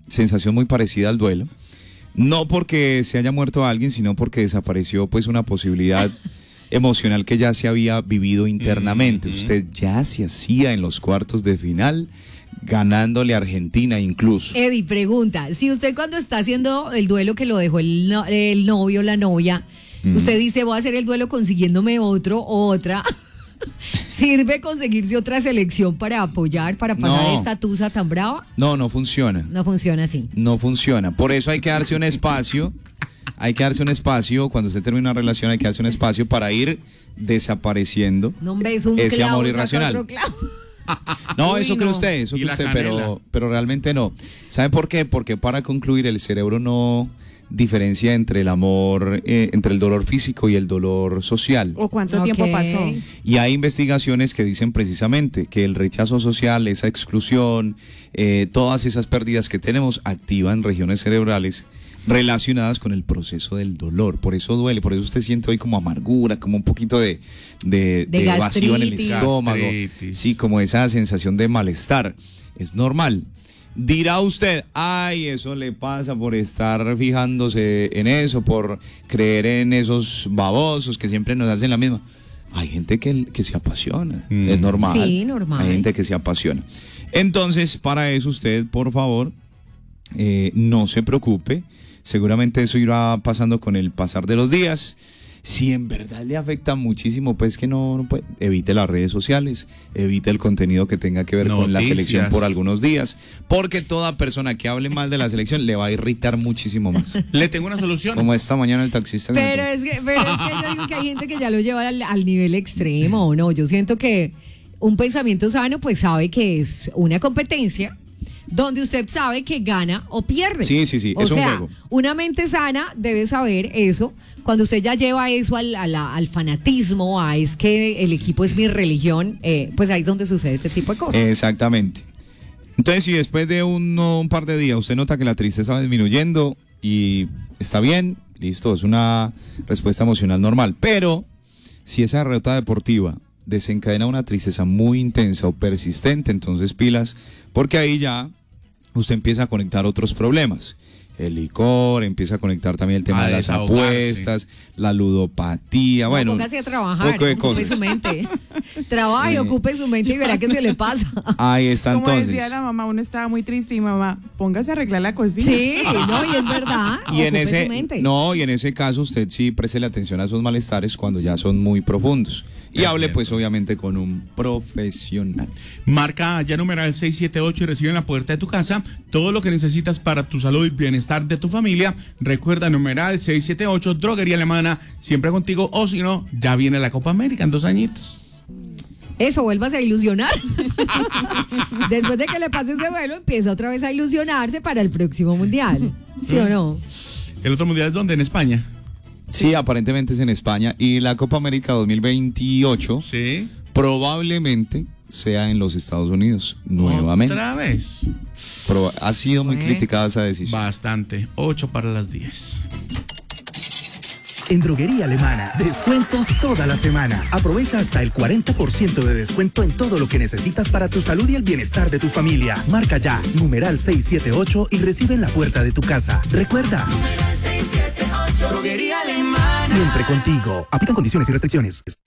sensación muy parecida al duelo. No porque se haya muerto alguien, sino porque desapareció pues una posibilidad emocional que ya se había vivido internamente. Usted ya se hacía en los cuartos de final, ganándole a Argentina incluso. Eddie, pregunta, si usted cuando está haciendo el duelo que lo dejó el novio, la novia, usted dice, voy a hacer el duelo consiguiéndome otro o otra, ¿sirve conseguirse otra selección para apoyar, para pasar esta tusa tan brava? No, no funciona. No funciona así. No funciona. Por eso hay que darse un espacio. Hay que darse un espacio, cuando usted termina una relación hay que darse un espacio para ir desapareciendo ese amor irracional. No, eso cree usted, pero realmente no. ¿Sabe por qué? Porque para concluir el cerebro no diferencia entre el amor, entre el dolor físico y el dolor social. ¿O cuánto tiempo pasó? Y hay investigaciones que dicen precisamente que el rechazo social, esa exclusión, todas esas pérdidas que tenemos activan regiones cerebrales relacionadas con el proceso del dolor. Por eso duele, por eso usted siente hoy como amargura, como un poquito de vacío en el estómago, sí, como esa sensación de malestar. Es normal. Dirá usted, ay, eso le pasa por estar fijándose en eso, por creer en esos babosos que siempre nos hacen la misma. Hay gente que se apasiona, es normal. Sí, normal. Hay gente que se apasiona. Entonces, para eso usted, por favor, no se preocupe. Seguramente eso irá pasando con el pasar de los días. Si en verdad le afecta muchísimo, pues que no puede, evite las redes sociales, evite el contenido que tenga que ver con la selección por algunos días, porque toda persona que hable mal de la selección le va a irritar muchísimo más. Le tengo una solución. Como esta mañana el taxista. Pero es que yo digo que hay gente que ya lo lleva al nivel extremo, ¿no? Yo siento que un pensamiento sano pues sabe que es una competencia donde usted sabe que gana o pierde. Sí, es un juego. Una mente sana debe saber eso. Cuando usted ya lleva eso al fanatismo, es que el equipo es mi religión, pues ahí es donde sucede este tipo de cosas. Exactamente. Entonces, si después de un par de días usted nota que la tristeza va disminuyendo y está bien, listo, es una respuesta emocional normal. Pero si esa derrota deportiva desencadena una tristeza muy intensa o persistente, entonces pilas, porque ahí ya usted empieza a conectar otros problemas. El licor, empieza a conectar también el tema de las apuestas, la ludopatía, bueno. Póngase a trabajar, ocupe su mente. Trabaje, ocupe su mente y verá qué se le pasa. Ahí está, como entonces. Decía la mamá, uno estaba muy triste y mamá, póngase a arreglar la cocina. Sí, no, y es verdad. Y en ese caso usted sí préstele atención a esos malestares cuando ya son muy profundos. Y hable pues obviamente con un profesional. Marca ya numeral 678 y recibe en la puerta de tu casa todo lo que necesitas para tu salud y bienestar de tu familia. Recuerda numeral 678, Droguería Alemana, siempre contigo, o si no, ya viene la Copa América en 2 añitos. Eso, vuélvase a ilusionar. Después de que le pase ese vuelo, empieza otra vez a ilusionarse para el próximo mundial. ¿Sí o no? ¿El otro mundial es dónde? ¿En España? Sí, aparentemente es en España. Y la Copa América 2028 probablemente sea en los Estados Unidos nuevamente. ¿Otra vez? Pero ha sido muy criticada esa decisión. Bastante. 8 para las 10. En Droguería Alemana, descuentos toda la semana. Aprovecha hasta el 40% de descuento en todo lo que necesitas para tu salud y el bienestar de tu familia. Marca ya, numeral 678 y recibe en la puerta de tu casa. Recuerda, numeral 678, Droguería Alemana. Siempre contigo. Aplican condiciones y restricciones.